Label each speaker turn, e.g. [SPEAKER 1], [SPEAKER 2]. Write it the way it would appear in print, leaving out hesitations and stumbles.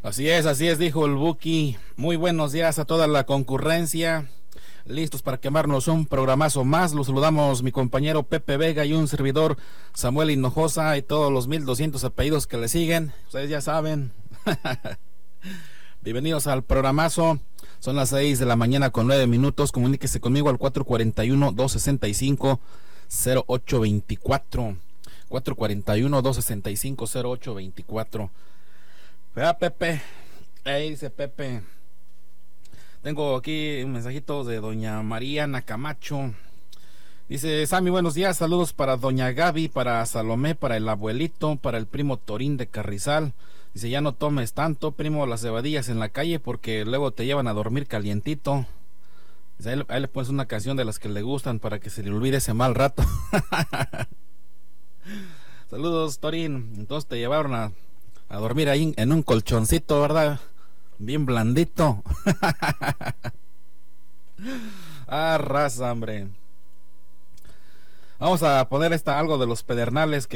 [SPEAKER 1] Así es, dijo el Buki. Muy buenos días a toda la concurrencia. Listos para quemarnos un programazo más. Los saludamos mi compañero Pepe Vega y un servidor Samuel Hinojosa y todos los 1200 apellidos que le siguen. Ustedes ya saben. Bienvenidos al programazo. Son las 6 de la mañana con 9 minutos. Comuníquese conmigo al 441-265-0824. 441-265-0824. Vea, Pepe. Ahí dice Pepe. Tengo aquí un mensajito de doña Mariana Camacho. Dice: Sammy, buenos días, saludos para doña Gaby, para Salomé, para el abuelito, para el primo Torín de Carrizal. Dice: ya no tomes tanto, primo, las cebadillas en la calle porque luego te llevan a dormir calientito. Dice, ahí le pones una canción de las que le gustan para que se le olvide ese mal rato. Saludos, Torín. Entonces te llevaron a dormir ahí en un colchoncito, ¿verdad? Bien blandito. Ah, raza, hombre. Vamos a poner algo de los Pedernales que